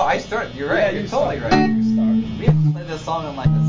I start. You're right. Yeah, You're you totally start. right. You start. We have to play this song in like the